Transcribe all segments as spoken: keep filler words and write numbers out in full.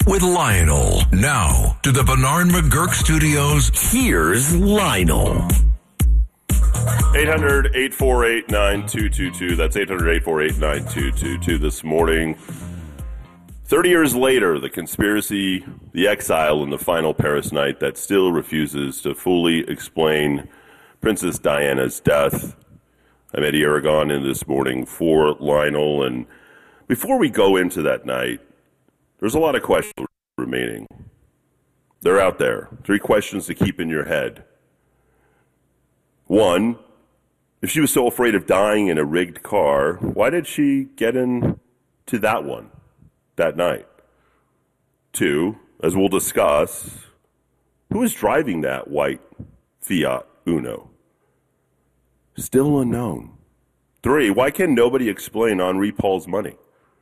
with Lionel. Now, to the Bernard McGurk Studios, here's Lionel. eight hundred, eight four eight, nine two two two. That's eight hundred, eight four eight, nine two two two this morning. thirty years later, the conspiracy, the exile, and the final Paris night that still refuses to fully explain Princess Diana's death. I'm Eddie Aragon in this morning for Lionel, and before we go into that night, there's a lot of questions remaining. They're out there. Three questions to keep in your head. One, if she was so afraid of dying in a rigged car, why did she get into that one that night? Two, as we'll discuss, who is driving that white Fiat Uno? Still unknown. Three, why can nobody explain Henri Paul's money?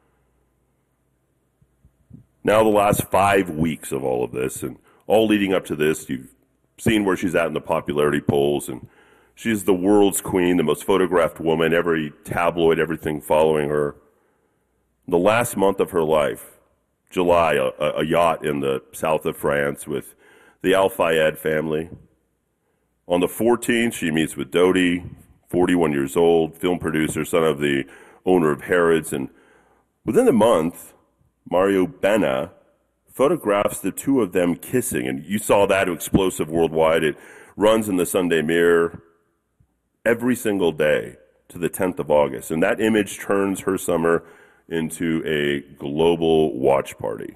Now the last five weeks of all of this, and all leading up to this, you've seen where she's at in the popularity polls, and she's the world's queen, the most photographed woman, every tabloid, everything following her. The last month of her life, July, a, a yacht in the south of France with the Al Fayed family. On the fourteenth, she meets with Dodi, forty-one years old, film producer, son of the owner of Harrods, and within the month, Mario Bena photographs the two of them kissing, and you saw that explosive worldwide. It runs in the Sunday Mirror every single day to the tenth of August, and that image turns her summer into a global watch party.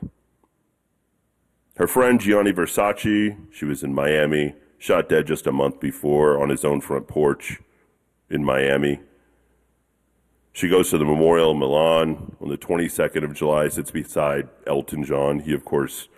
Her friend Gianni Versace, she was in Miami, shot dead just a month before on his own front porch in Miami. She goes to the Memorial in Milan on the twenty-second of July, sits beside Elton John. He, of course,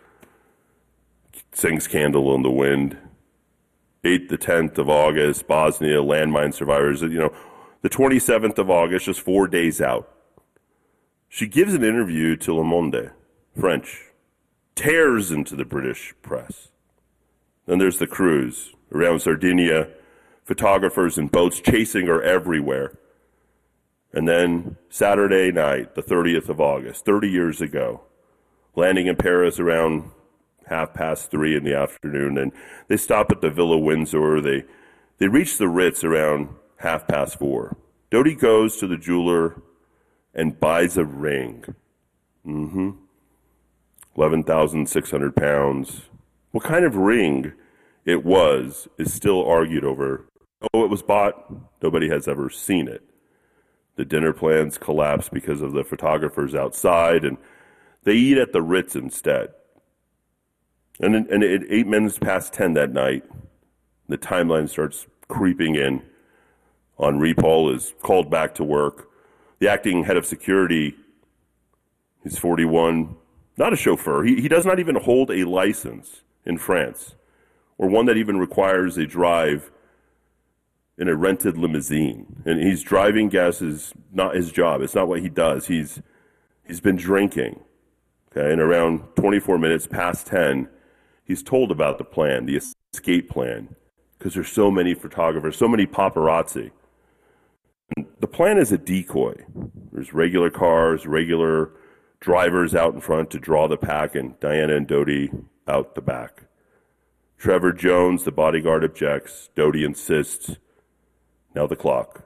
sings Candle in the Wind. eighth to tenth of August, Bosnia, landmine survivors. You know, the twenty-seventh of August, just four days out. She gives an interview to Le Monde, French, tears into the British press. Then there's the cruise around Sardinia, photographers and boats chasing her everywhere. And then Saturday night, the thirtieth of August, thirty years ago, landing in Paris around half past three in the afternoon, and they stop at the Villa Windsor. They they reach the Ritz around half past four. Dodi goes to the jeweler and buys a ring. Mm-hmm. eleven thousand six hundred pounds. What kind of ring it was is still argued over. Oh, it was bought. Nobody has ever seen it. The dinner plans collapse because of the photographers outside, and they eat at the Ritz instead. And, and at eight minutes past ten that night, the timeline starts creeping in. Henri Paul is called back to work. The acting head of security, he's forty-one, not a chauffeur. He, he does not even hold a license in France, or one that even requires a drive in a rented limousine. And he's driving guests is not his job. It's not what he does. He's he's been drinking. Okay, and around twenty-four minutes past ten, he's told about the plan, the escape plan, because there's so many photographers, so many paparazzi. And the plan is a decoy. There's regular cars, regular drivers out in front to draw the pack, and Diana and Dodi out the back. Trevor Jones, the bodyguard, objects. Dodi insists. Now the clock.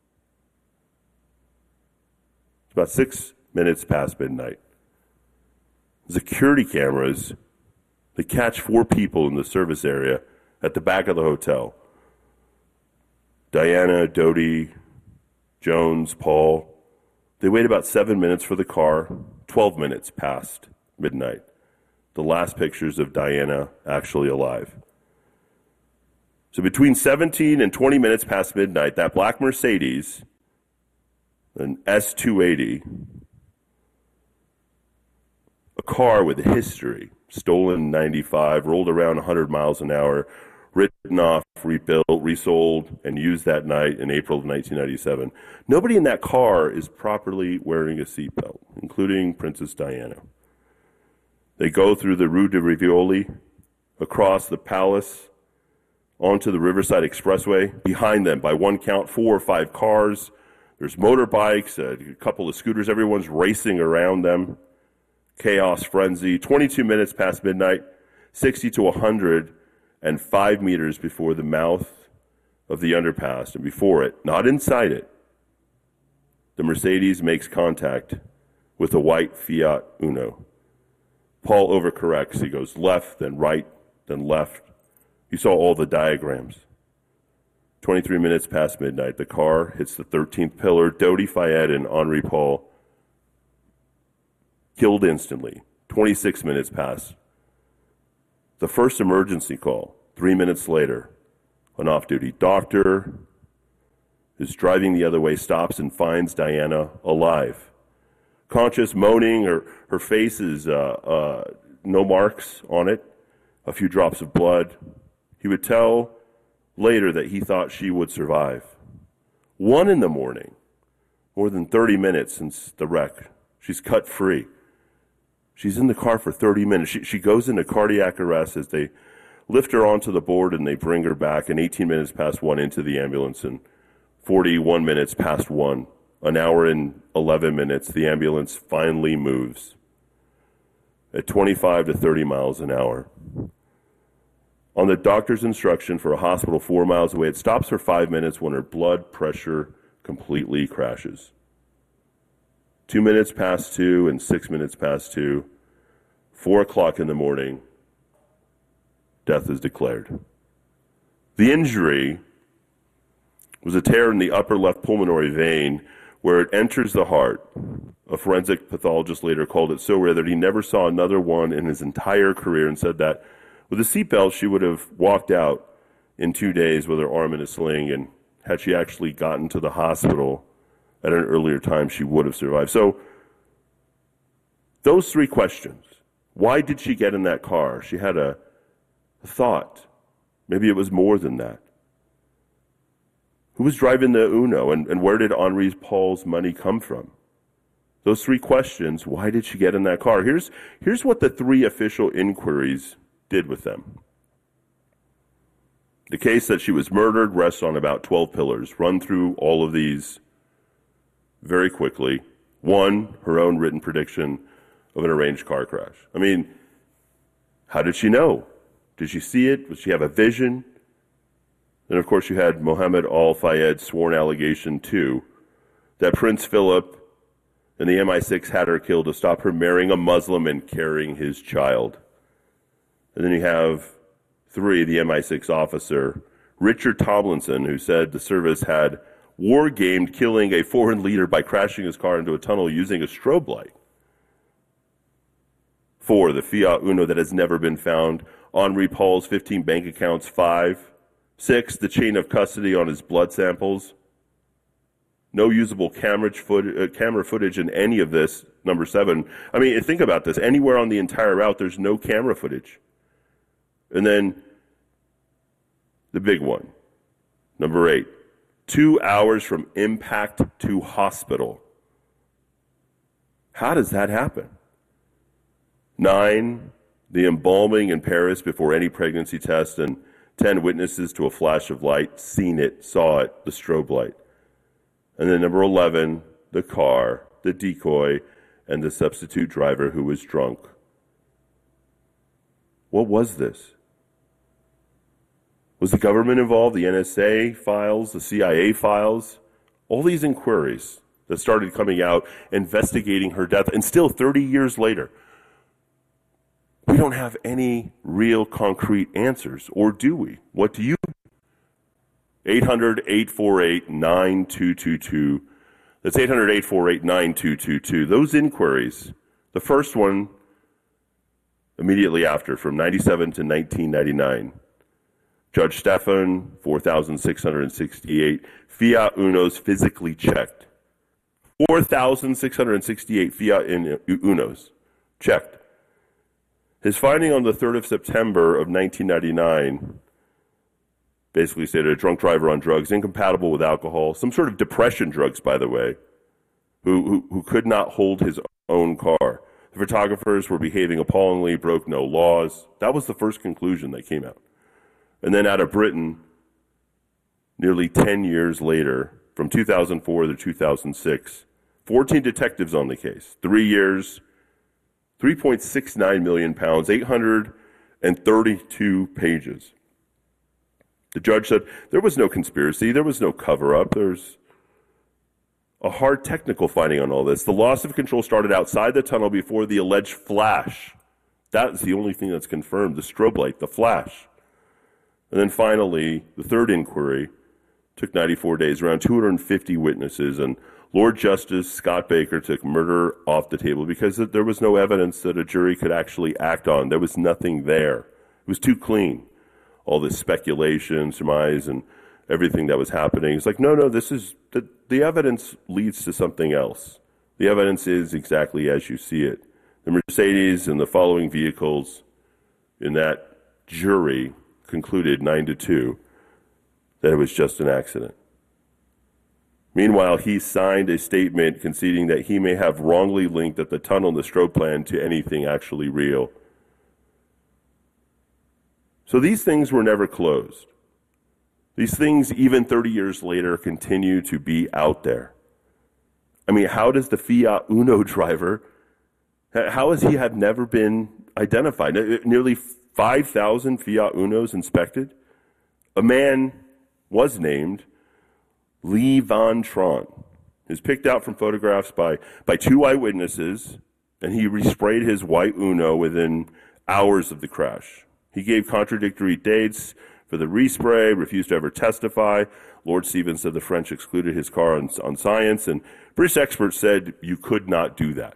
It's about six minutes past midnight. Security cameras, they catch four people in the service area at the back of the hotel. Diana, Dodi, Jones, Paul. They wait about seven minutes for the car, twelve minutes past midnight. The last pictures of Diana actually alive. So between seventeen and twenty minutes past midnight, that black Mercedes, an S two eighty, a car with a history, stolen in ninety-five, rolled around one hundred miles an hour, written off, rebuilt, resold, and used that night in April of nineteen ninety-seven. Nobody in that car is properly wearing a seatbelt, including Princess Diana. They go through the Rue de Rivoli, across the palace, onto the Riverside Expressway. Behind them, by one count, four or five cars. There's motorbikes, a couple of scooters. Everyone's racing around them. chaos, frenzy. twenty-two minutes past midnight, sixty to one hundred five meters before the mouth of the underpass, and before it, not inside it, the Mercedes makes contact with a white Fiat Uno. Paul overcorrects. He goes left, then right, then left. You saw all the diagrams. twenty-three minutes past midnight, the car hits the thirteenth pillar. Dodi Fayed and Henri Paul killed instantly. twenty-six minutes past. The first emergency call, three minutes later, an off-duty doctor who's driving the other way stops and finds Diana alive. Conscious, moaning, her, her face is uh, uh, no marks on it, a few drops of blood. He would tell later that he thought she would survive. One in the morning, more than thirty minutes since the wreck. She's cut free. She's in the car for thirty minutes. She, she goes into cardiac arrest as they lift her onto the board and they bring her back, and eighteen minutes past one into the ambulance, and forty-one minutes past one, an hour and eleven minutes, the ambulance finally moves at twenty-five to thirty miles an hour. On the doctor's instruction for a hospital four miles away, it stops for five minutes when her blood pressure completely crashes. Two minutes past two and six minutes past two, four o'clock in the morning, death is declared. The injury was a tear in the upper left pulmonary vein where it enters the heart. A forensic pathologist later called it so rare that he never saw another one in his entire career, and said that with a seatbelt, she would have walked out in two days with her arm in a sling, and had she actually gotten to the hospital at an earlier time, she would have survived. So, those three questions. Why did she get in that car? She had a, a thought. Maybe it was more than that. Who was driving the Uno, and, and where did Henri Paul's money come from? Those three questions. Why did she get in that car? Here's, here's what the three official inquiries did with them. The case that she was murdered rests on about twelve pillars. Run through all of these very quickly. One, her own written prediction of an arranged car crash. I mean, how did she know? Did she see it? Did she have a vision? And of course you had Mohammed Al-Fayed's sworn allegation too, that Prince Philip and the M I six had her killed to stop her marrying a Muslim and carrying his child. And then you have three, the M I six officer, Richard Tomlinson, who said the service had war-gamed killing a foreign leader by crashing his car into a tunnel using a strobe light. Four, the Fiat Uno that has never been found, Henri Paul's fifteen bank accounts. Five. Six, the chain of custody on his blood samples. No usable camera, foot, uh, camera footage in any of this. Number seven. I mean, think about this. Anywhere on the entire route, there's no camera footage. And then the big one, number eight, two hours from impact to hospital. How does that happen? Nine, the embalming in Paris before any pregnancy test, and ten witnesses to a flash of light, seen it, saw it, the strobe light. And then number eleven, the car, the decoy, and the substitute driver who was drunk. What was this? Was the government involved, the N S A files, the C I A files? All these inquiries that started coming out, investigating her death, and still thirty years later, we don't have any real concrete answers, or do we? What do you? eight hundred, eight four eight, nine two two two. That's eight hundred, eight four eight, nine two two two. Those inquiries, the first one immediately after, from ninety-seven to nineteen ninety-nine. Judge Stefan, four thousand six hundred sixty-eight Fiat Unos physically checked. four thousand six hundred sixty-eight Fiat Unos checked. His finding on the third of September of nineteen ninety-nine basically stated a drunk driver on drugs, incompatible with alcohol, some sort of depression drugs, by the way, who, who, who could not hold his own car. The photographers were behaving appallingly, broke no laws. That was the first conclusion that came out. And then out of Britain, nearly ten years later, from two thousand four to two thousand six, fourteen detectives on the case. Three years, three point six nine million pounds, eight hundred thirty-two pages. The judge said there was no conspiracy, there was no cover-up, there's a hard technical finding on all this. The loss of control started outside the tunnel before the alleged flash. That's the only thing that's confirmed, the strobe light, the flash. And then finally, the third inquiry took ninety-four days, around two hundred fifty witnesses, and Lord Justice Scott Baker took murder off the table because there was no evidence that a jury could actually act on. There was nothing there. It was too clean. All this speculation, surmise, and everything that was happening. It's like, no, no, this is, the, the evidence leads to something else. The evidence is exactly as you see it. The Mercedes and the following vehicles in that jury concluded nine to two that it was just an accident. Meanwhile, he signed a statement conceding that he may have wrongly linked that the tunnel and the strobe plan to anything actually real. So these things were never closed. These things, even thirty years later, continue to be out there. I mean, how does the Fiat Uno driver, how has he have never been identified? Nearly five thousand Fiat Unos inspected. A man was named Lee Von Tron. He was picked out from photographs by, by two eyewitnesses, and he resprayed his white Uno within hours of the crash. He gave contradictory dates for the respray, refused to ever testify. Lord Stevens said the French excluded his car on, on science, and British experts said you could not do that.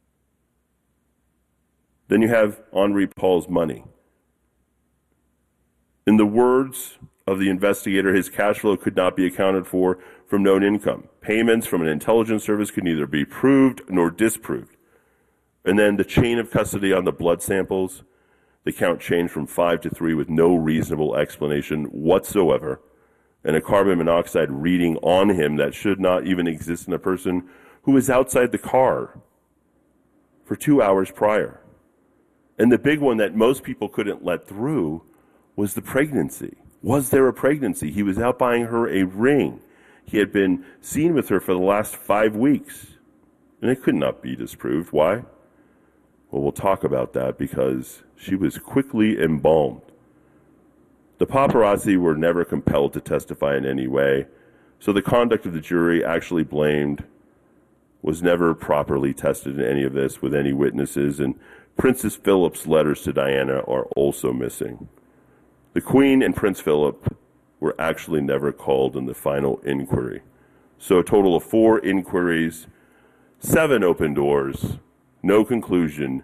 Then you have Henri Paul's money. In the words of the investigator, his cash flow could not be accounted for from known income. Payments from an intelligence service could neither be proved nor disproved. And then the chain of custody on the blood samples, the count changed from five to three with no reasonable explanation whatsoever, and a carbon monoxide reading on him that should not even exist in a person who was outside the car for two hours prior. And the big one that most people couldn't let through was the pregnancy. Was there a pregnancy? He was out buying her a ring. He had been seen with her for the last five weeks, and it could not be disproved. Why? Well, we'll talk about that because she was quickly embalmed. The paparazzi were never compelled to testify in any way, so the conduct of the jury actually blamed was never properly tested in any of this with any witnesses, and Princess Philip's letters to Diana are also missing. The Queen and Prince Philip were actually never called in the final inquiry. So a total of four inquiries, seven open doors, no conclusion.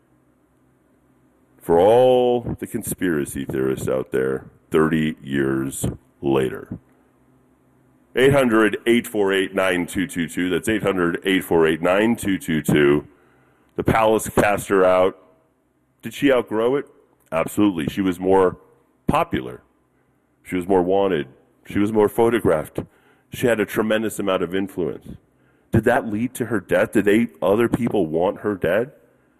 For all the conspiracy theorists out there, thirty years later. eight hundred, eight four eight, nine two two two. That's eight hundred, eight four eight, nine two two two. The palace cast her out. Did she outgrow it? Absolutely. She was more popular. She was more wanted. She was more photographed. She had a tremendous amount of influence. Did that lead to her death? Did they, other people want her dead?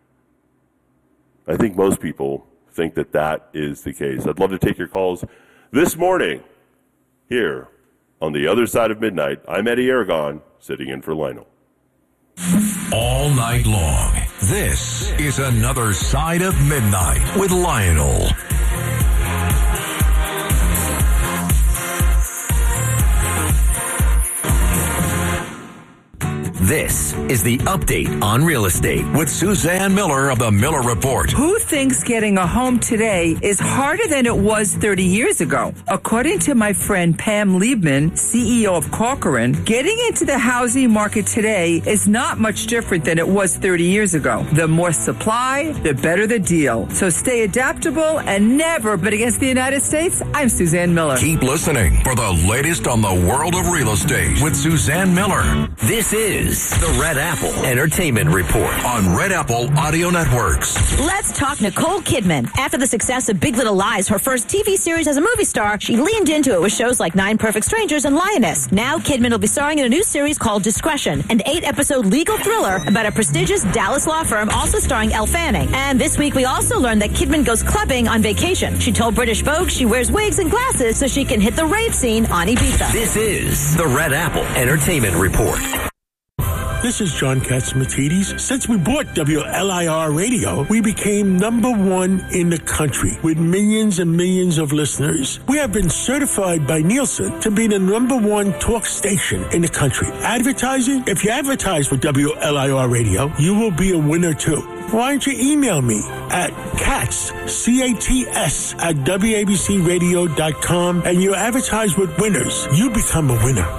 I think most people think that that is the case. I'd love to take your calls this morning here on the other side of midnight. I'm Eddie Aragon, sitting in for Lionel. All night long, this is Another Side of Midnight with Lionel. This is the Update on Real Estate with Suzanne Miller of the Miller Report. Who thinks getting a home today is harder than it was thirty years ago? According to my friend Pam Liebman, C E O of Corcoran, getting into the housing market today is not much different than it was thirty years ago. The more supply, the better the deal. So stay adaptable and never bet against the United States. I'm Suzanne Miller. Keep listening for the latest on the world of real estate with Suzanne Miller. This is the Red Apple Entertainment Report on Red Apple Audio Networks. Let's talk Nicole Kidman. After the success of Big Little Lies, her first T V series as a movie star, she leaned into it with shows like Nine Perfect Strangers and Lioness. Now Kidman will be starring in a new series called Discretion, an eight-episode legal thriller about a prestigious Dallas law firm, also starring Elle Fanning. And this week we also learned that Kidman goes clubbing on vacation. She told British Vogue she wears wigs and glasses so she can hit the rave scene on Ibiza. This is the Red Apple Entertainment Report. This is John Katsimatidis. Since we bought W L I R Radio, we became number one in the country with millions and millions of listeners. We have been certified by Nielsen to be the number one talk station in the country. Advertising? If you advertise with W L I R Radio, you will be a winner too. Why don't you email me at Katz, C A T S, at W A B C radio dot com, and you advertise with winners. You become a winner.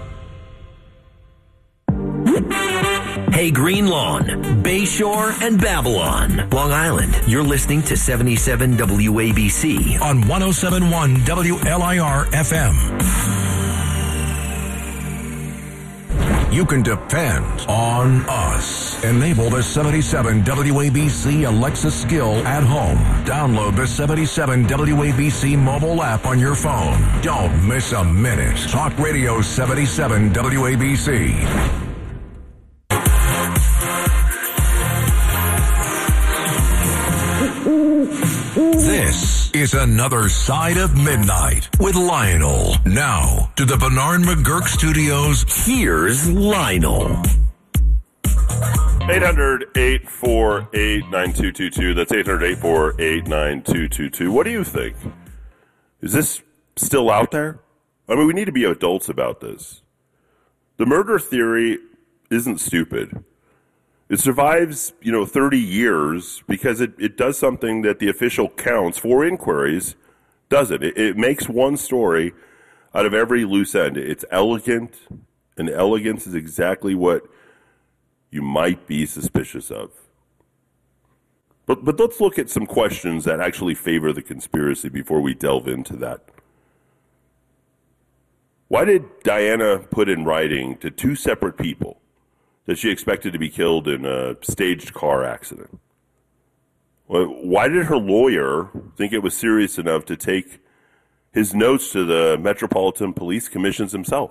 Hey, Green Lawn, Bayshore, and Babylon, Long Island. You're listening to seventy-seven W A B C on one oh seven point one W L I R F M. You can depend on us. Enable the seventy-seven W A B C Alexa skill at home. Download the seventy-seven W A B C mobile app on your phone. Don't miss a minute. Talk Radio seventy-seven W A B C. This is Another Side of Midnight with Lionel. Now, to the Bernard McGurk Studios, here's Lionel. eight hundred, eight four eight, nine two two two. That's eight hundred, eight four eight, nine two two two. What do you think? Is this still out there? I mean, we need to be adults about this. The murder theory isn't stupid. It survives, you know, thirty years because it, it does something that the official counts for inquiries doesn't. It, it makes one story out of every loose end. It's elegant, and elegance is exactly what you might be suspicious of. But but let's look at some questions that actually favor the conspiracy before we delve into that. Why did Diana put in writing to two separate people that she expected to be killed in a staged car accident? Why did her lawyer think it was serious enough to take his notes to the Metropolitan Police Commissions himself?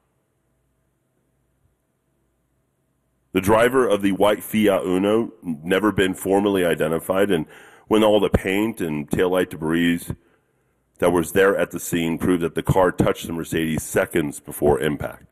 The driver of the white Fiat Uno, never been formally identified, and when all the paint and taillight debris that was there at the scene proved that the car touched the Mercedes seconds before impact.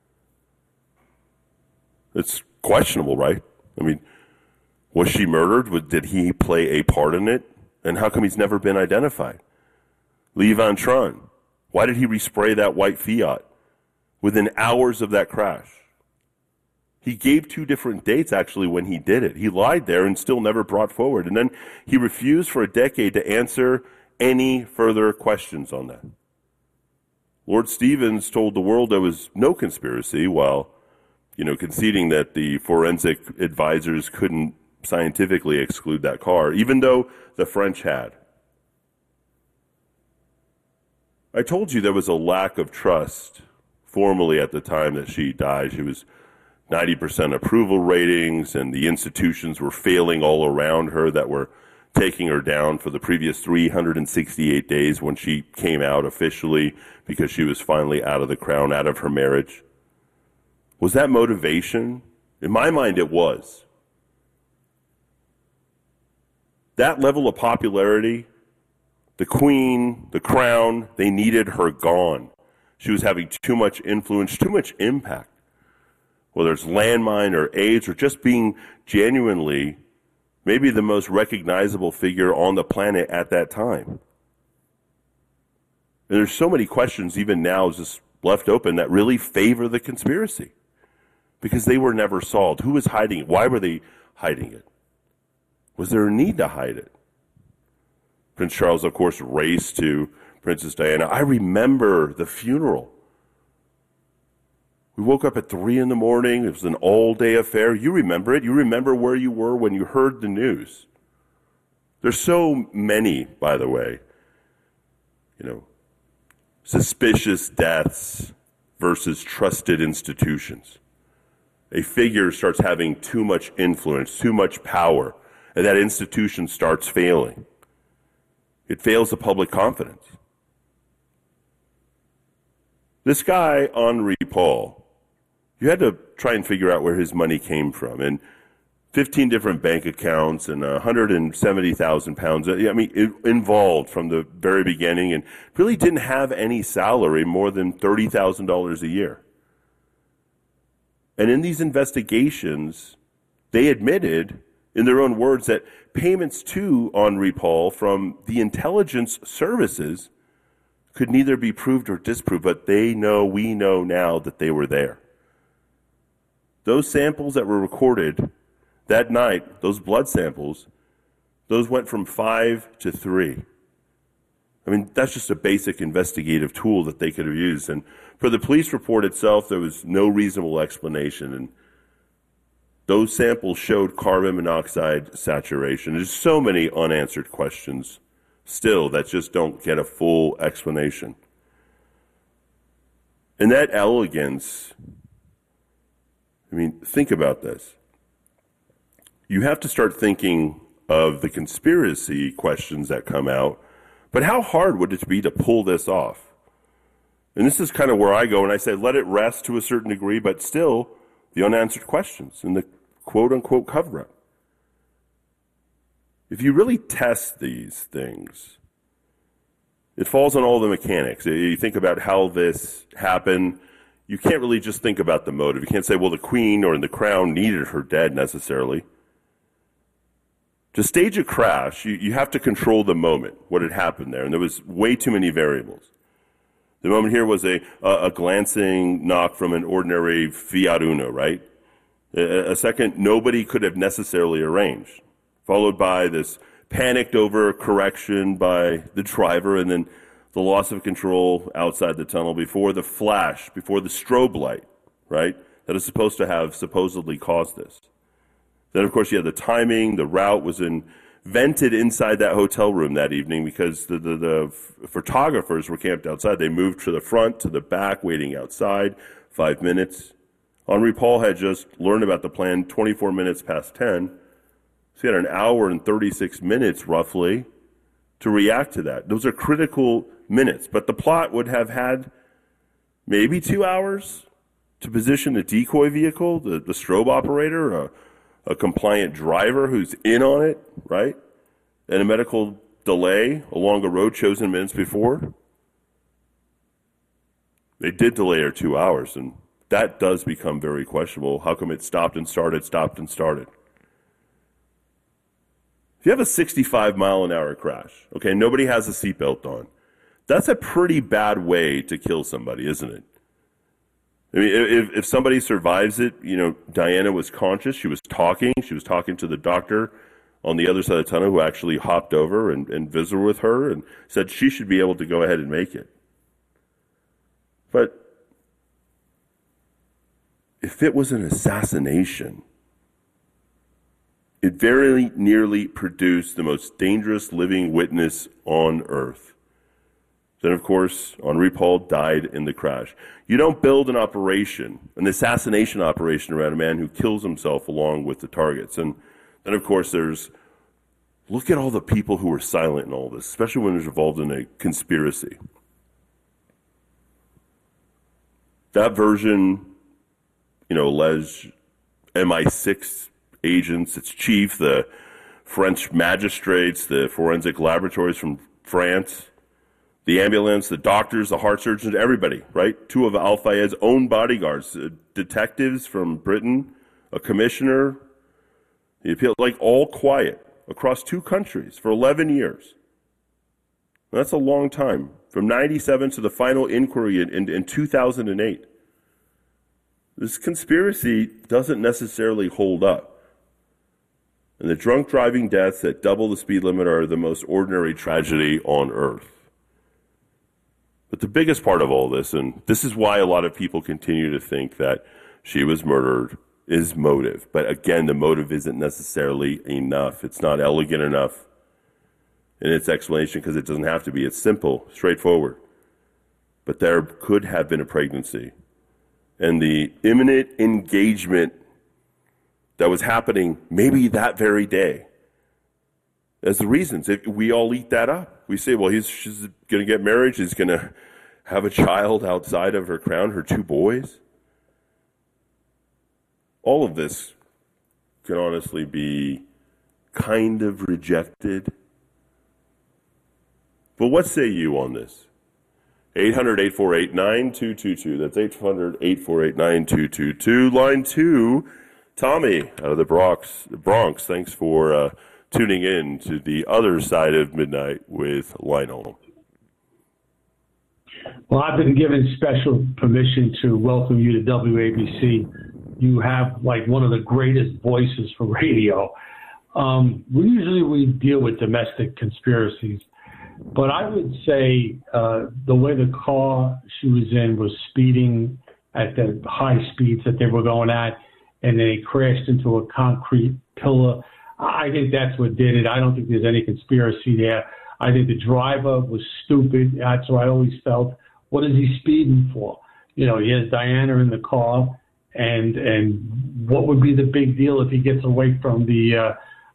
It's questionable, right? I mean, was she murdered? Did he play a part in it? And how come he's never been identified? Lee Van Tron, why did he respray that white Fiat within hours of that crash? He gave two different dates, actually, when he did it. He lied there and still never brought forward. And then he refused for a decade to answer any further questions on that. Lord Stevens told the world there was no conspiracy, while you know, conceding that the forensic advisors couldn't scientifically exclude that car, even though the French had. I told you there was a lack of trust formally at the time that she died. She was ninety percent approval ratings, and the institutions were failing all around her that were taking her down for the previous three hundred sixty-eight days when she came out officially because she was finally out of the crown, out of her marriage. Was that motivation? In my mind, it was. That level of popularity, the queen, the crown, they needed her gone. She was having too much influence, too much impact. Whether it's landmine or AIDS or just being genuinely maybe the most recognizable figure on the planet at that time. And there's so many questions even now just left open that really favor the conspiracy. Because they were never solved. Who was hiding it? Why were they hiding it? Was there a need to hide it? Prince Charles, of course, raced to Princess Diana. I remember the funeral. We woke up at three in the morning. It was an all-day affair. You remember it. You remember where you were when you heard the news. There's so many, by the way, you know, suspicious deaths versus trusted institutions. A figure starts having too much influence, too much power, and that institution starts failing. It fails the public confidence. This guy, Henri Paul, you had to try and figure out where his money came from. And fifteen different bank accounts and one hundred seventy thousand pounds, I mean, it, involved from the very beginning, and really didn't have any salary more than thirty thousand dollars a year. And in these investigations, they admitted, in their own words, that payments to Henri Paul from the intelligence services could neither be proved or disproved, but they know, we know now that they were there. Those samples that were recorded that night, those blood samples, those went from five to three. I mean, that's just a basic investigative tool that they could have used. And for the police report itself, there was no reasonable explanation. And those samples showed carbon monoxide saturation. There's so many unanswered questions still that just don't get a full explanation. And that elegance, I mean, think about this. You have to start thinking of the conspiracy questions that come out, but how hard would it be to pull this off? And this is kind of where I go, and I say let it rest to a certain degree, but still the unanswered questions and the quote-unquote cover-up. If you really test these things, it falls on all the mechanics. You think about how this happened. You can't really just think about the motive. You can't say, well, the queen or the crown needed her dead necessarily. To stage a crash, you, you have to control the moment, what had happened there. And there was way too many variables. The moment here was a, a, a glancing knock from an ordinary Fiat Uno, right? A, a second nobody could have necessarily arranged, followed by this panicked over correction by the driver, and then the loss of control outside the tunnel before the flash, before the strobe light, right, that is supposed to have supposedly caused this. Then, of course, you had the timing. The route was invented inside that hotel room that evening because the, the, the photographers were camped outside. They moved to the front, to the back, waiting outside, five minutes. Henri Paul had just learned about the plan twenty-four minutes past ten. So he had an hour and thirty-six minutes, roughly, to react to that. Those are critical minutes. But the plot would have had maybe two hours to position the decoy vehicle, the, the strobe operator, a, a compliant driver who's in on it, right? And a medical delay along a road chosen minutes before. They did delay her two hours, and that does become very questionable. How come it stopped and started, stopped and started? If you have a sixty-five mile an hour crash, okay, nobody has a seatbelt on, that's a pretty bad way to kill somebody, isn't it? I mean, if, if somebody survives it, you know, Diana was conscious, she was talking, she was talking to the doctor on the other side of the tunnel who actually hopped over and, and visited with her and said she should be able to go ahead and make it. But if it was an assassination, it very nearly produced the most dangerous living witness on earth. Then, of course, Henri Paul died in the crash. You don't build an operation, an assassination operation around a man who kills himself along with the targets. And then, of course, there's, look at all the people who were silent in all this, especially when it was involved in a conspiracy. That version, you know, alleged M I six agents, its chief, the French magistrates, the forensic laboratories from France, the ambulance, the doctors, the heart surgeons, everybody, right? Two of Al-Fayed's own bodyguards, uh, detectives from Britain, a commissioner, the appeal, like all quiet across two countries for eleven years. That's a long time. From ninety-seven to the final inquiry in, in, in two thousand eight. This conspiracy doesn't necessarily hold up. And the drunk driving deaths at double the speed limit are the most ordinary tragedy on earth. But the biggest part of all this, and this is why a lot of people continue to think that she was murdered, is motive. But again, the motive isn't necessarily enough. It's not elegant enough in its explanation because it doesn't have to be. It's simple, straightforward. But there could have been a pregnancy. And the imminent engagement that was happening maybe that very day. As the reasons, if we all eat that up. We say, well, he's she's going to get married. She's going to have a child outside of her crown, her two boys. All of this can honestly be kind of rejected. But what say you on this? eight hundred, eight four eight, nine two two two. That's eight hundred, eight four eight, nine two two two. Line two, Tommy out of the Bronx. The Bronx. Thanks for uh, tuning in to the other side of midnight with Lionel. Well, I've been given special permission to welcome you to W A B C. You have like one of the greatest voices for radio. Um, we usually we deal with domestic conspiracies. But I would say uh, the way the car she was in was speeding at the high speeds that they were going at, and they crashed into a concrete pillar. I think that's what did it. I don't think there's any conspiracy there. I think the driver was stupid. That's what I always felt. What is he speeding for? You know, he has Diana in the car, and and what would be the big deal if he gets away from the uh,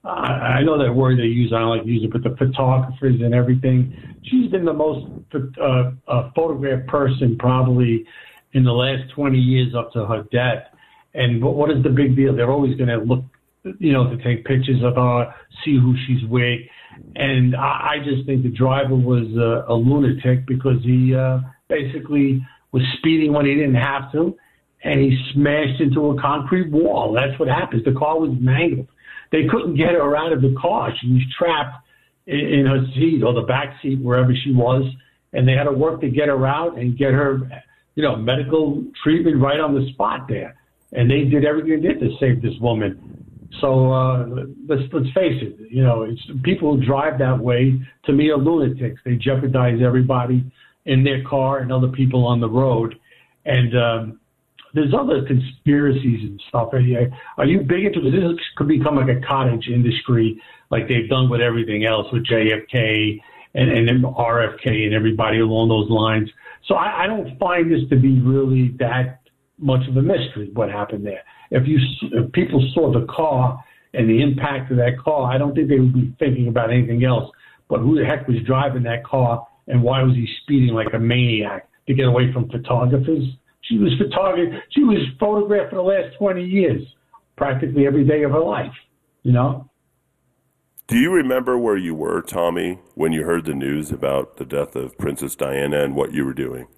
I know that word they use, I don't like to use it, but the photographers and everything. She's been the most uh, uh, photographed person probably in the last twenty years up to her death. And what, what is the big deal? They're always going to look, you know, to take pictures of her, see who she's with. And I, I just think the driver was uh, a lunatic because he uh, basically was speeding when he didn't have to, and he smashed into a concrete wall. That's what happens. The car was mangled. They couldn't get her out of the car. She was trapped in, in her seat or the back seat, wherever she was, and they had to work to get her out and get her, you know, medical treatment right on the spot there. And they did everything they did to save this woman. So uh, let's let's face it, you know, it's, people who drive that way, to me, are lunatics. They jeopardize everybody in their car and other people on the road. And um, there's other conspiracies and stuff. Are you, are you big into this? This could become like a cottage industry, like they've done with everything else with J F K and, and R F K and everybody along those lines. So I, I don't find this to be really that much of a mystery, what happened there. If you if people saw the car and the impact of that car, I don't think they would be thinking about anything else. But who the heck was driving that car, and why was he speeding like a maniac to get away from photographers? She was photographed. She was photographed for the last twenty years, practically every day of her life, you know? Do you remember where you were, Tommy, when you heard the news about the death of Princess Diana and what you were doing?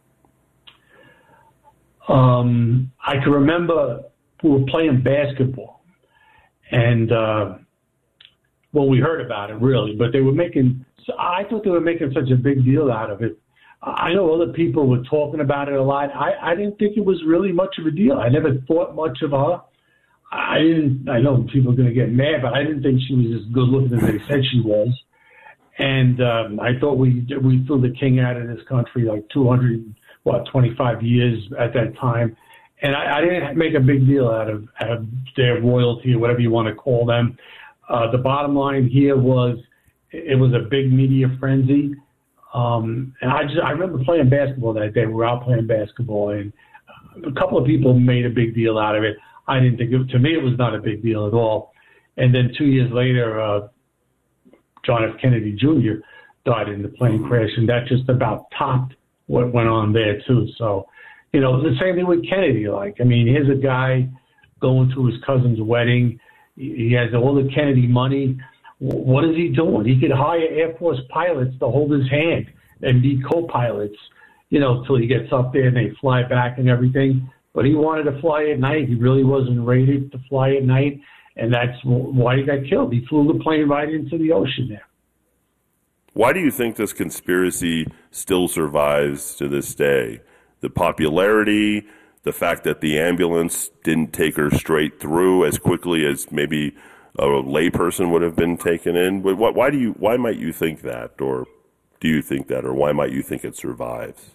Um, I can remember we were playing basketball, and, uh, well, we heard about it, really, but they were making, I thought they were making such a big deal out of it. I know other people were talking about it a lot. I, I didn't think it was really much of a deal. I never thought much of her. I didn't. I know people are going to get mad, but I didn't think she was as good looking as they said she was. And um, I thought we we threw the king out of this country like two hundred, what, twenty-five years at that time. And I, I didn't make a big deal out of, out of their royalty or whatever you want to call them. Uh, the bottom line here was it was a big media frenzy. Um, and I just, I remember playing basketball that day. We were out playing basketball, and a couple of people made a big deal out of it. I didn't think it, to me, it was not a big deal at all. And then two years later, uh, John F. Kennedy Junior died in the plane crash, and that just about topped what went on there too. So, you know, the same thing with Kennedy. Like, I mean, here's a guy going to his cousin's wedding. He has all the Kennedy money. What is he doing? He could hire Air Force pilots to hold his hand and be co-pilots, you know, till he gets up there and they fly back and everything. But he wanted to fly at night. He really wasn't rated to fly at night, and that's why he got killed. He flew the plane right into the ocean there. Why do you think this conspiracy still survives to this day? The popularity, the fact that the ambulance didn't take her straight through as quickly as maybe a layperson would have been taken in. Why, why do you? Why might you think that, or do you think that, or why might you think it survives?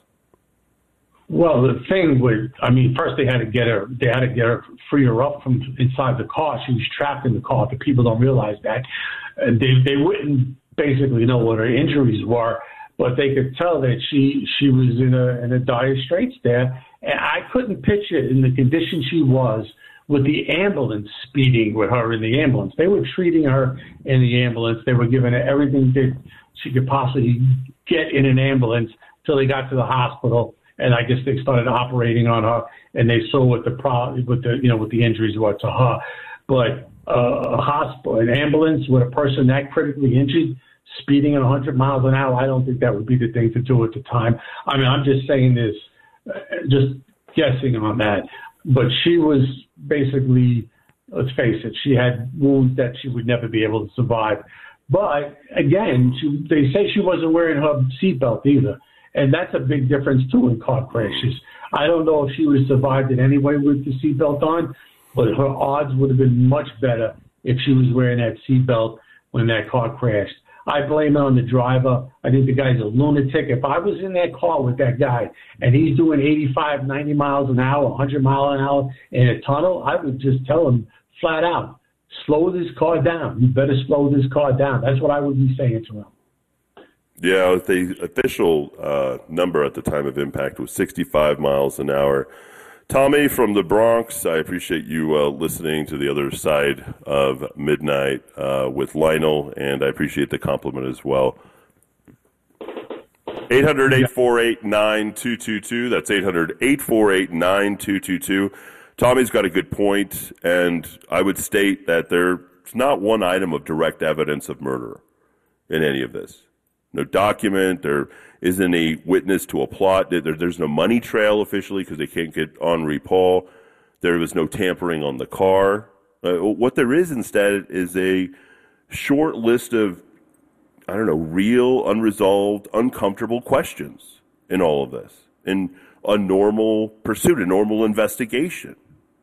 Well, the thing with, I mean, first they had to get her, they had to get her, free her up from inside the car. She was trapped in the car. The people don't realize that. Uh, they they wouldn't basically know what her injuries were, but they could tell that she she was in a in a dire straits there. And I couldn't picture in the condition she was with the ambulance speeding with her in the ambulance. They were treating her in the ambulance. They were giving her everything that she could possibly get in an ambulance till they got to the hospital. And I guess they started operating on her, and they saw what the pro, what the you know what the injuries were to her. But a hospital, an ambulance with a person that critically injured, speeding at one hundred miles an hour, I don't think that would be the thing to do at the time. I mean, I'm just saying this, uh, just guessing on that. But she was basically, let's face it, she had wounds that she would never be able to survive. But again, she, they say she wasn't wearing her seatbelt either. And that's a big difference, too, in car crashes. I don't know if she would have survived it anyway with the seatbelt on, but her odds would have been much better if she was wearing that seatbelt when that car crashed. I blame it on the driver. I think the guy's a lunatic. If I was in that car with that guy and he's doing eighty-five, ninety miles an hour, one hundred miles an hour in a tunnel, I would just tell him flat out, slow this car down. You better slow this car down. That's what I would be saying to him. Yeah, the official uh, number at the time of impact was sixty-five miles an hour. Tommy from the Bronx, I appreciate you uh, listening to the other side of midnight uh, with Lionel, and I appreciate the compliment as well. eight hundred, eight four eight, nine two two two. That's eight hundred, eight four eight, nine two two two. Tommy's got a good point, and I would state that there's not one item of direct evidence of murder in any of this. No document, there isn't a witness to a plot, there, there's no money trail officially because they can't get Henri Paul, there was no tampering on the car. Uh, what there is instead is a short list of, I don't know, real, unresolved, uncomfortable questions in all of this, in a normal pursuit, a normal investigation.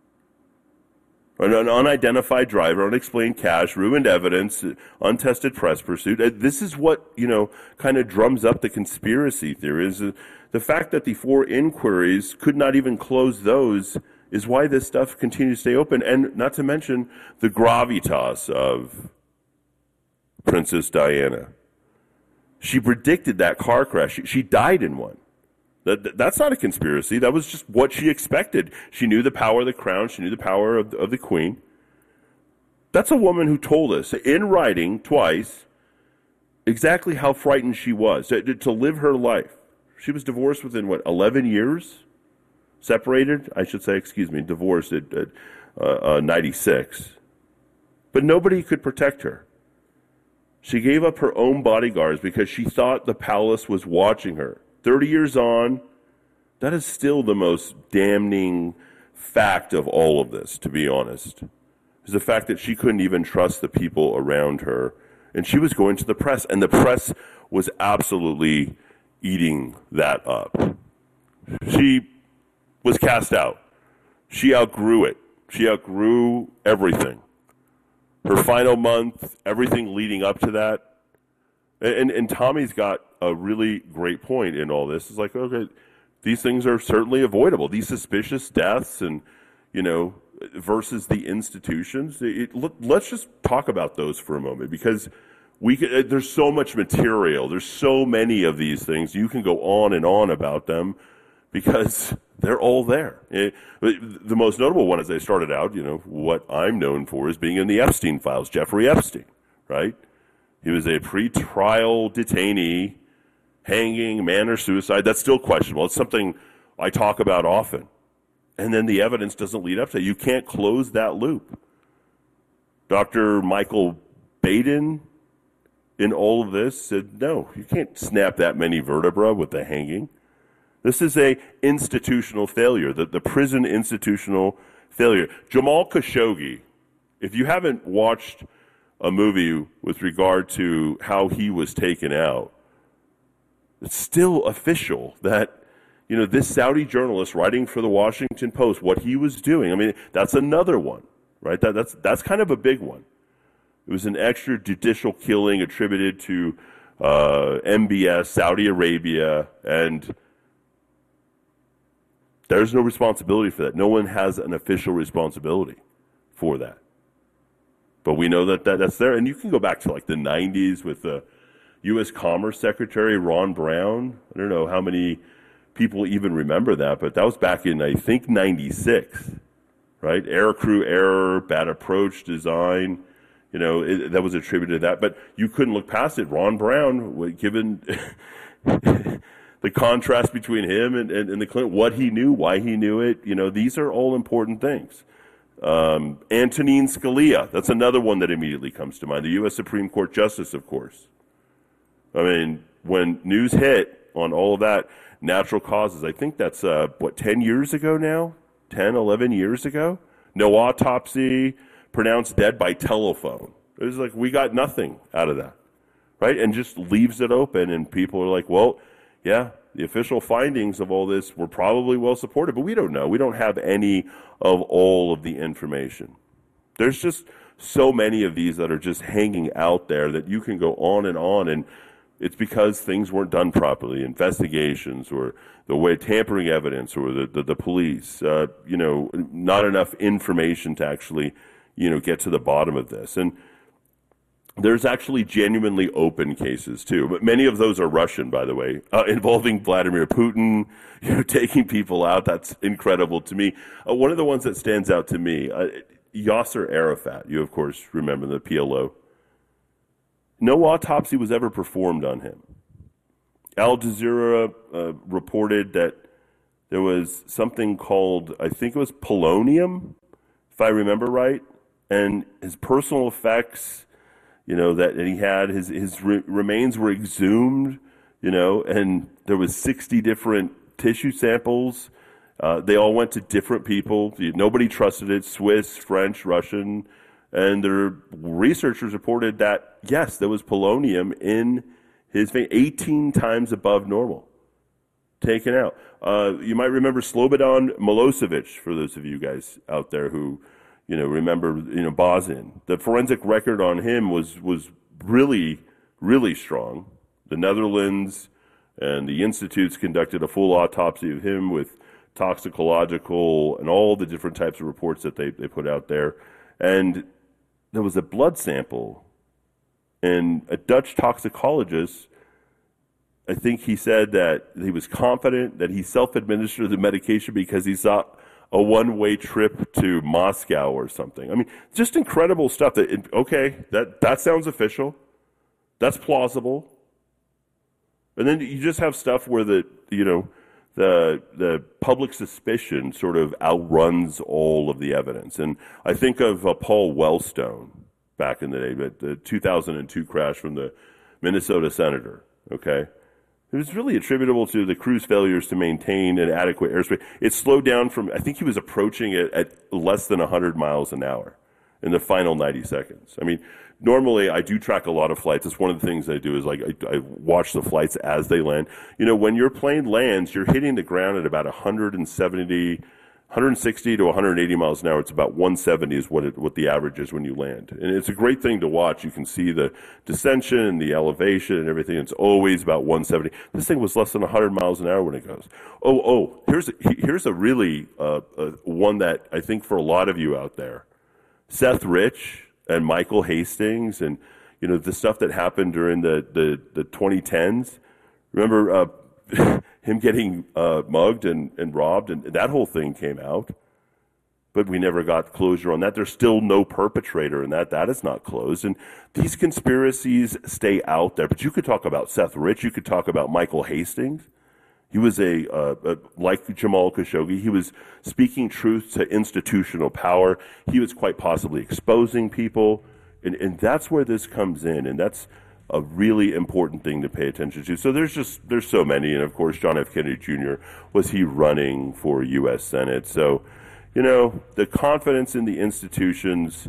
An unidentified driver, unexplained cash, ruined evidence, untested press pursuit. This is what, you know, kind of drums up the conspiracy theories. The fact that the four inquiries could not even close those is why this stuff continues to stay open. And not to mention the gravitas of Princess Diana. She predicted that car crash. She, she died in one. That, that's not a conspiracy. That was just what she expected. She knew the power of the crown. She knew the power of, of the queen. That's a woman who told us in writing twice exactly how frightened she was to, to live her life. She was divorced within, what, eleven years? Separated, I should say, excuse me, divorced at, at uh, uh, ninety-six. But nobody could protect her. She gave up her own bodyguards because she thought the palace was watching her. thirty years on, that is still the most damning fact of all of this, to be honest, is the fact that she couldn't even trust the people around her. And she was going to the press, and the press was absolutely eating that up. She was cast out. She outgrew it. She outgrew everything. Her final month, everything leading up to that. And, and Tommy's got a really great point in all this. It's like, okay, these things are certainly avoidable. These suspicious deaths and, you know, versus the institutions. It, let, let's just talk about those for a moment because we can, there's so much material. There's so many of these things. You can go on and on about them because they're all there. It, the most notable one as I started out, you know, what I'm known for is being in the Epstein files, Jeffrey Epstein, right? He was a pre-trial detainee, hanging, man or suicide. That's still questionable. It's something I talk about often. And then the evidence doesn't lead up to it. You can't close that loop. Doctor Michael Baden, in all of this, said, no, you can't snap that many vertebrae with the hanging. This is a institutional failure, the, the prison institutional failure. Jamal Khashoggi, if you haven't watched a movie with regard to how he was taken out, it's still official that, you know, this Saudi journalist writing for the Washington Post, what he was doing, I mean, that's another one, right? That, that's, that's kind of a big one. It was an extrajudicial killing attributed to uh, M B S, Saudi Arabia, and there's no responsibility for that. No one has an official responsibility for that. But we know that, that that's there. And you can go back to like the nineties with the U S Commerce Secretary, Ron Brown. I don't know how many people even remember that, but that was back in, I think, ninety-six, right? Air crew error, bad approach, design. You know, it, that was attributed to that. But you couldn't look past it. Ron Brown, given the contrast between him and, and, and the Clinton, what he knew, why he knew it, you know, these are all important things. Um, Antonin Scalia, that's another one that immediately comes to mind. The U S Supreme Court Justice, of course. I mean, when news hit on all of that, natural causes, I think that's, uh, what, ten years ago now? ten, eleven years ago? No autopsy, pronounced dead by telephone. It was like, we got nothing out of that, right? And just leaves it open, and people are like, well, yeah, the official findings of all this were probably well supported, but we don't know. We don't have any of all of the information. There's just so many of these that are just hanging out there that you can go on and on, and it's because things weren't done properly, investigations or the way tampering evidence or the, the, the police, uh, you know, not enough information to actually, you know, get to the bottom of this. And there's actually genuinely open cases, too. But many of those are Russian, by the way, uh, involving Vladimir Putin, you know, taking people out. That's incredible to me. Uh, one of the ones that stands out to me, uh, Yasser Arafat, you, of course, remember the P L O. No autopsy was ever performed on him. Al Jazeera uh, reported that there was something called, I think it was polonium, if I remember right, and his personal effects, you know, that, that he had, his, his re- remains were exhumed, you know, and there was sixty different tissue samples. Uh, they all went to different people. Nobody trusted it, Swiss, French, Russian. And their researchers reported that, yes, there was polonium in his vein, eighteen times above normal, taken out. Uh, you might remember Slobodan Milosevic, for those of you guys out there who, you know, remember, you know, Bosnin. The forensic record on him was, was really, really strong. The Netherlands and the institutes conducted a full autopsy of him with toxicological and all the different types of reports that they, they put out there. And there was a blood sample, and a Dutch toxicologist, I think he said that he was confident that he self-administered the medication because he saw a one-way trip to Moscow or something. I mean, just incredible stuff. That it, okay, that, that sounds official. That's plausible. And then you just have stuff where the, you know, the the public suspicion sort of outruns all of the evidence. And I think of uh, Paul Wellstone back in the day, but the two thousand two crash from the Minnesota senator, okay? It was really attributable to the crew's failures to maintain an adequate airspace. It slowed down from, I think he was approaching it at less than one hundred miles an hour in the final ninety seconds. I mean, normally I do track a lot of flights. It's one of the things I do is like I, I watch the flights as they land. You know, when your plane lands, you're hitting the ground at about one hundred seventy, one sixty to one hundred eighty miles an hour. It's about one seventy is what it, what the average is when you land. And it's a great thing to watch. You can see the descension, the elevation and everything. It's always about one seventy. This thing was less than one hundred miles an hour when it goes. Oh, oh, here's a, here's a really uh, uh, one that I think for a lot of you out there, Seth Rich and Michael Hastings and, you know, the stuff that happened during the, the, the twenty tens. Remember uh, him getting uh, mugged and, and robbed, and that whole thing came out. But we never got closure on that. There's still no perpetrator in that. That is not closed. And these conspiracies stay out there. But you could talk about Seth Rich. You could talk about Michael Hastings. He was a, uh, a, like Jamal Khashoggi, he was speaking truth to institutional power. He was quite possibly exposing people. And, and that's where this comes in. And that's a really important thing to pay attention to. So there's just, there's so many. And of course, John F. Kennedy Junior, was he running for U S Senate? So, you know, the confidence in the institutions,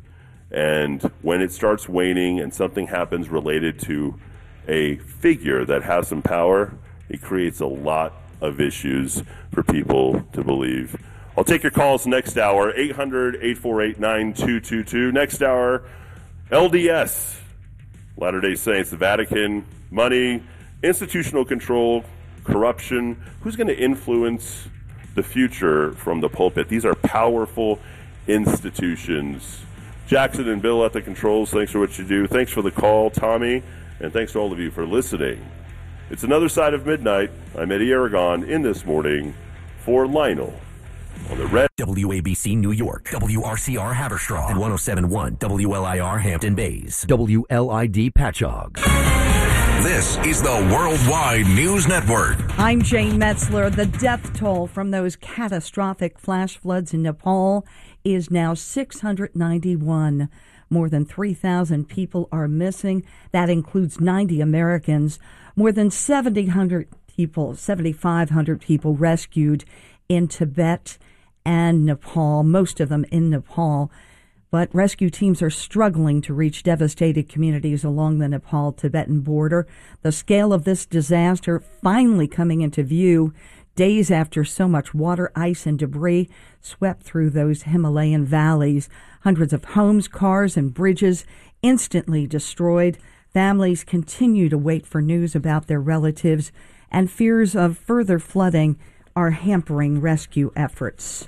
and when it starts waning and something happens related to a figure that has some power, it creates a lot of issues for people to believe. I'll take your calls next hour, eight hundred, eight four eight, nine two two two. Next hour, L D S, Latter-day Saints, the Vatican, money, institutional control, corruption. Who's going to influence the future from the pulpit? These are powerful institutions. Jackson and Bill at the controls, thanks for what you do. Thanks for the call, Tommy, and thanks to all of you for listening. It's another side of midnight. I'm Eddie Aragon in this morning for Lionel on the Red. W A B C New York, W R C R Haverstraw, and one oh seven point one W L I R Hampton Bays, W L I D Patchogue. This is the Worldwide News Network. I'm Jane Metzler. The death toll from those catastrophic flash floods in Nepal is now six hundred ninety-one. More than three thousand people are missing. That includes ninety Americans. More than seven hundred people, seven thousand five hundred people rescued in Tibet and Nepal, most of them in Nepal. But rescue teams are struggling to reach devastated communities along the Nepal-Tibetan border. The scale of this disaster finally coming into view days after so much water, ice, and debris swept through those Himalayan valleys. Hundreds of homes, cars, and bridges instantly destroyed. Families continue to wait for news about their relatives, and fears of further flooding are hampering rescue efforts.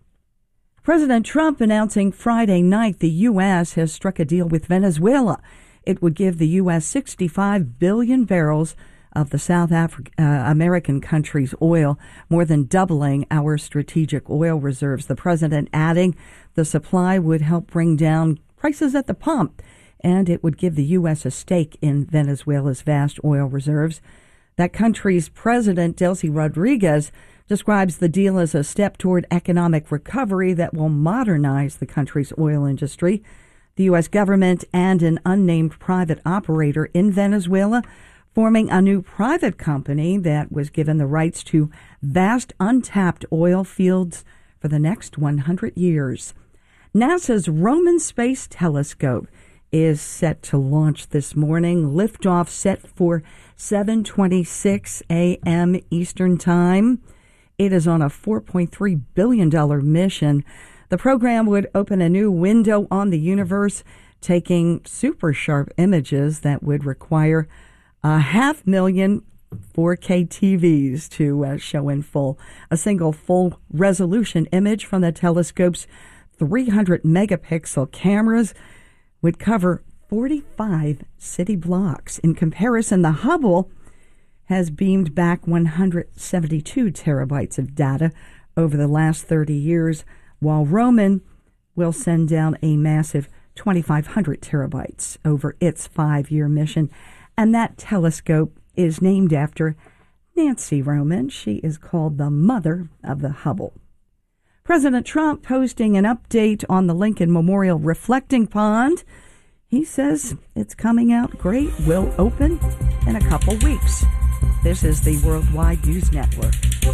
President Trump announcing Friday night the U S has struck a deal with Venezuela. It would give the U S sixty-five billion barrels of the South African uh, American country's oil, more than doubling our strategic oil reserves. The president adding the supply would help bring down prices at the pump, and it would give the U S a stake in Venezuela's vast oil reserves. That country's president, Delcy Rodriguez, describes the deal as a step toward economic recovery that will modernize the country's oil industry. The U S government and an unnamed private operator in Venezuela forming a new private company that was given the rights to vast untapped oil fields for the next one hundred years. NASA's Roman Space Telescope is set to launch this morning. Liftoff set for seven twenty-six a.m. Eastern Time. It is on a four point three billion dollars mission. The program would open a new window on the universe, taking super sharp images that would require a half million four K T Vs to uh, show in full. A single full resolution image from the telescope's three hundred megapixel cameras would cover forty-five city blocks. In comparison, the Hubble has beamed back one hundred seventy-two terabytes of data over the last thirty years, while Roman will send down a massive twenty-five hundred terabytes over its five-year mission. And that telescope is named after Nancy Roman. She is called the mother of the Hubble. President Trump posting an update on the Lincoln Memorial Reflecting Pond. He says it's coming out great, will open in a couple weeks. This is the Worldwide News Network.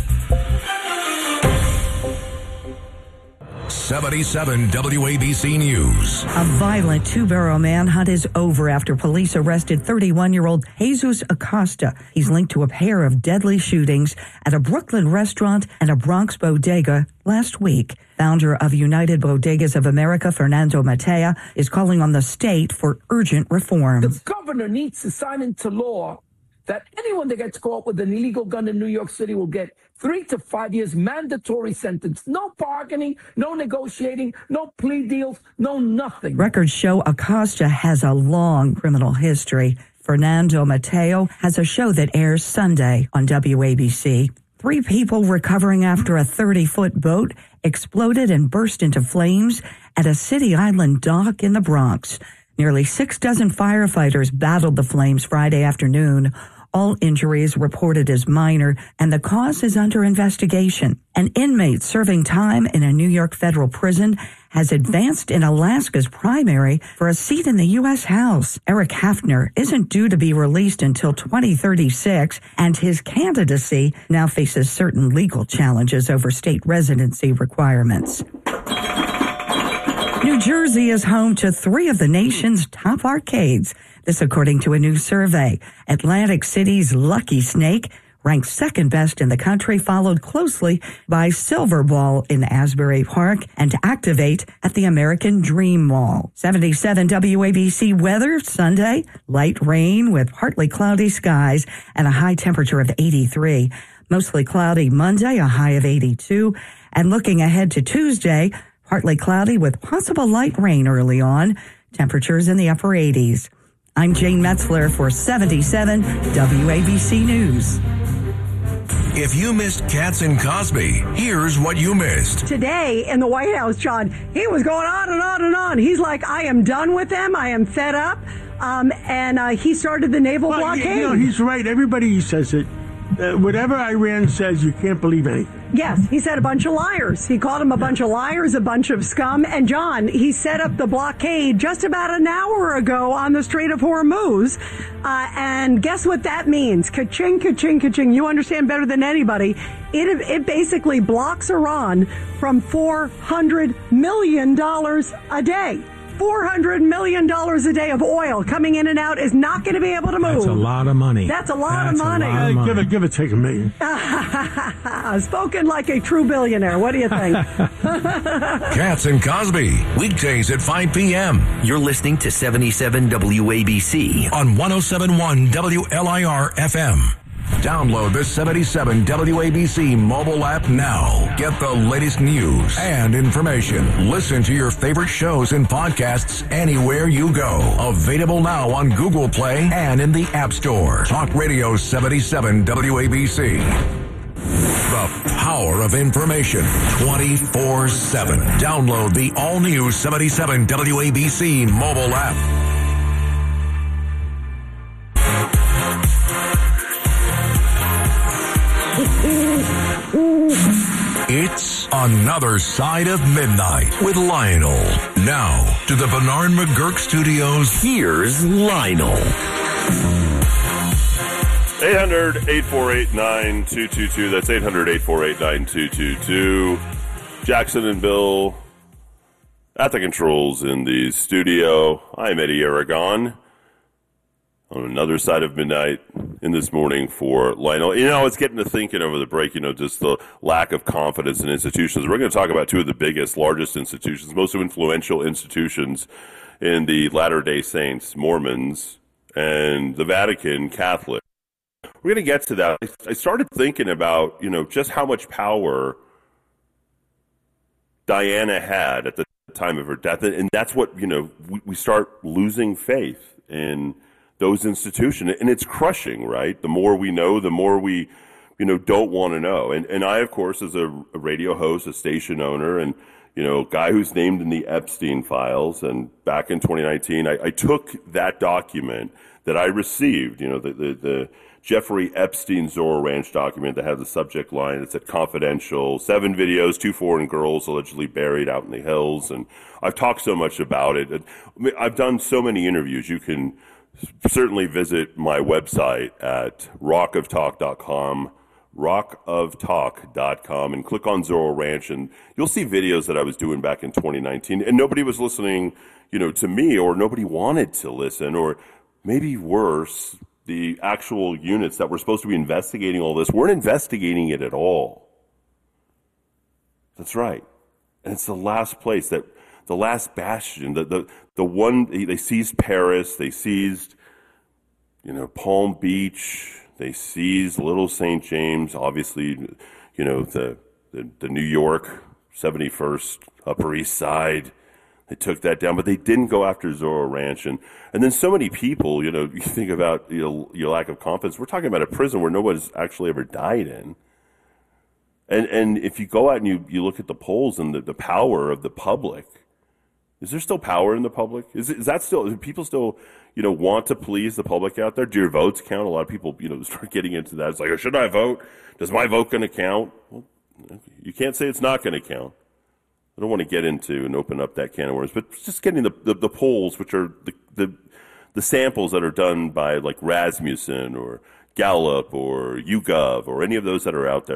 seventy-seven W A B C News. A violent two-borough manhunt is over after police arrested thirty-one-year-old Jesus Acosta. He's linked to a pair of deadly shootings at a Brooklyn restaurant and a Bronx bodega last week. Founder of United Bodegas of America, Fernando Matea, is calling on the state for urgent reforms. The governor needs to sign into law that anyone that gets caught with an illegal gun in New York City will get three to five years mandatory sentence. No bargaining, no negotiating, no plea deals, no nothing. Records show Acosta has a long criminal history. Fernando Mateo has a show that airs Sunday on W A B C. Three people recovering after a thirty-foot boat exploded and burst into flames at a City Island dock in the Bronx. Nearly six dozen firefighters battled the flames Friday afternoon. All injuries reported as minor, and the cause is under investigation. An inmate serving time in a New York federal prison has advanced in Alaska's primary for a seat in the U S House. Eric Hafner isn't due to be released until twenty thirty-six, and his candidacy now faces certain legal challenges over state residency requirements. New Jersey is home to three of the nation's top arcades. This according to a new survey. Atlantic City's Lucky Snake ranked second best in the country, followed closely by Silver Ball in Asbury Park and Activate at the American Dream Mall. seventy-seven W A B C weather Sunday, light rain with partly cloudy skies and a high temperature of eighty-three. Mostly cloudy Monday, a high of eighty-two. And looking ahead to Tuesday, partly cloudy with possible light rain early on. Temperatures in the upper eighties. I'm Jane Metzler for seventy-seven W A B C News. If you missed Katz and Cosby, here's what you missed. Today in the White House, John, he was going on and on and on. He's like, I am done with them. I am fed up. Um, and uh, he started the naval well, blockade. You know, he's right. Everybody says it. Uh, whatever Iran says, you can't believe anything. Yes, he said a bunch of liars. He called them a bunch of liars, a bunch of scum. And John, he set up the blockade just about an hour ago on the Strait of Hormuz. Uh, and guess what that means? Ka-ching, ka-ching, ka-ching. You understand better than anybody. It, it basically blocks Iran from four hundred million dollars a day. four hundred million dollars a day of oil coming in and out is not going to be able to move. That's a lot of money. That's a lot That's of money. A lot of money. Give it, give it, take a million. Spoken like a true billionaire. What do you think? Katz and Cosby, weekdays at five p.m. You're listening to seventy-seven W A B C on one oh seven point one W L I R F M. Download the seventy-seven W A B C mobile app now. Get the latest news and information. Listen to your favorite shows and podcasts anywhere you go. Available now on Google Play and in the App Store. Talk Radio seventy-seven W A B C. The power of information twenty-four seven. Download the all-new seventy-seven W A B C mobile app. It's Another Side of Midnight with Lionel. Now, to the Bernard McGurk Studios, here's Lionel. eight hundred, eight four eight, nine two two two. That's eight hundred, eight four eight, nine two two two. Jackson and Bill at the controls in the studio. I'm Eddie Aragon. On Another Side of Midnight in this morning for Lionel. You know, I was getting to thinking over the break, you know, just the lack of confidence in institutions. We're going to talk about two of the biggest, largest institutions, most influential institutions in the Latter-day Saints, Mormons, and the Vatican, Catholic. We're going to get to that. I started thinking about, you know, just how much power Diana had at the time of her death. And that's what, you know, we, we start losing faith in those institutions, and it's crushing, right? The more we know, the more we, you know, don't want to know. And and I, of course, as a, a radio host, a station owner, and, you know, guy who's named in the Epstein files, and back in twenty nineteen, I, I took that document that I received, you know, the, the, the Jeffrey Epstein Zorro Ranch document that had the subject line that said confidential, seven videos, two foreign girls allegedly buried out in the hills. And I've talked so much about it. I've done so many interviews. You can certainly visit my website at rock of talk dot com, rock of talk dot com, and click on Zorro Ranch, and you'll see videos that I was doing back in twenty nineteen, and nobody was listening, you know, to me, or nobody wanted to listen, or maybe worse, the actual units that were supposed to be investigating all this weren't investigating it at all. That's right. And it's the last place that the last bastion, the, the, the one, they seized Paris, they seized, you know, Palm Beach, they seized Little Saint James, obviously, you know, the, the, the New York seventy-first Upper East Side, they took that down, but they didn't go after Zorro Ranch. And, and then so many people, you know, you think about you know, your lack of confidence. We're talking about a prison where nobody's actually ever died in. And, and if you go out and you, you look at the polls and the, the power of the public, is there still power in the public? Is is that still, do people still, you know, want to please the public out there? Do your votes count? A lot of people, you know, start getting into that. It's like, oh, should I vote? Does my vote going to count? Well, you can't say it's not going to count. I don't want to get into and open up that can of worms, but just getting the, the, the polls, which are the, the the samples that are done by like Rasmussen or Gallup or YouGov or any of those that are out there.